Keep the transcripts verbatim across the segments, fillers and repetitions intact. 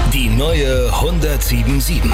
Die neue hundertsieben sieben.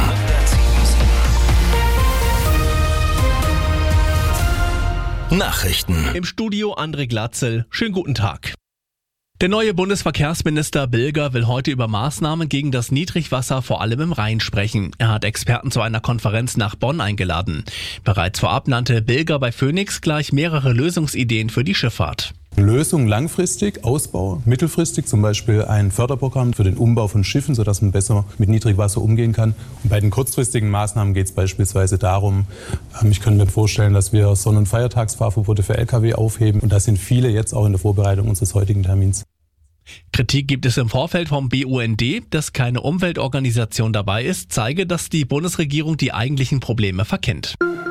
Nachrichten. Im Studio André Glatzel. Schönen guten Tag. Der neue Bundesverkehrsminister Bilger will heute über Maßnahmen gegen das Niedrigwasser vor allem im Rhein sprechen. Er hat Experten zu einer Konferenz nach Bonn eingeladen. Bereits vorab nannte Bilger bei Phoenix gleich mehrere Lösungsideen für die Schifffahrt. Lösung langfristig, Ausbau mittelfristig, zum Beispiel ein Förderprogramm für den Umbau von Schiffen, sodass man besser mit Niedrigwasser umgehen kann. Und bei den kurzfristigen Maßnahmen geht es beispielsweise darum, ich könnte mir vorstellen, dass wir Sonn- und Feiertagsfahrverbote für L K W aufheben. Und da sind viele jetzt auch in der Vorbereitung unseres heutigen Termins. Kritik gibt es im Vorfeld vom B U N D, dass keine Umweltorganisation dabei ist, zeige, dass die Bundesregierung die eigentlichen Probleme verkennt.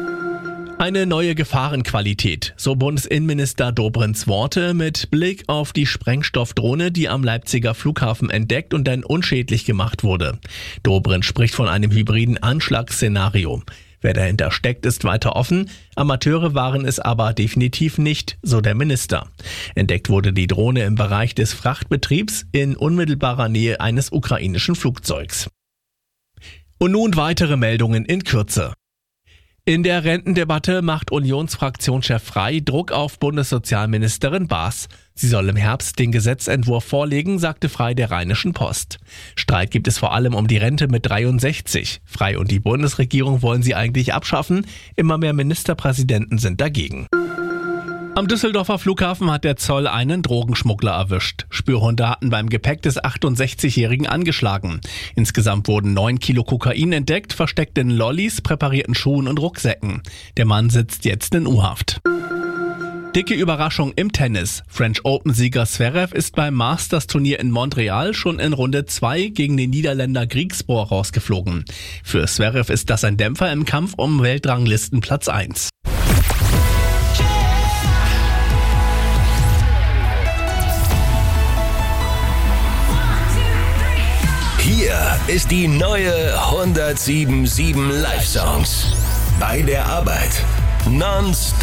Eine neue Gefahrenqualität, so Bundesinnenminister Dobrins Worte mit Blick auf die Sprengstoffdrohne, die am Leipziger Flughafen entdeckt und dann unschädlich gemacht wurde. Dobrindt spricht von einem hybriden Anschlagsszenario. Wer dahinter steckt, ist weiter offen. Amateure waren es aber definitiv nicht, so der Minister. Entdeckt wurde die Drohne im Bereich des Frachtbetriebs in unmittelbarer Nähe eines ukrainischen Flugzeugs. Und nun weitere Meldungen in Kürze. In der Rentendebatte macht Unionsfraktionschef Frey Druck auf Bundessozialministerin Baas. Sie soll im Herbst den Gesetzentwurf vorlegen, sagte Frey der Rheinischen Post. Streit gibt es vor allem um die Rente mit dreiundsechzig. Frey und die Bundesregierung wollen sie eigentlich abschaffen. Immer mehr Ministerpräsidenten sind dagegen. Am Düsseldorfer Flughafen hat der Zoll einen Drogenschmuggler erwischt. Spürhunde hatten beim Gepäck des achtundsechzigjährigen angeschlagen. Insgesamt wurden neun Kilo Kokain entdeckt, versteckt in Lollis, präparierten Schuhen und Rucksäcken. Der Mann sitzt jetzt in U-Haft. Dicke Überraschung im Tennis. French Open-Sieger Zverev ist beim Masters-Turnier in Montreal schon in Runde zwei gegen den Niederländer Griekspoor rausgeflogen. Für Zverev ist das ein Dämpfer im Kampf um Weltranglistenplatz eins. Hier ist die neue hundertsieben Komma sieben Live-Songs. Bei der Arbeit. Non-stop.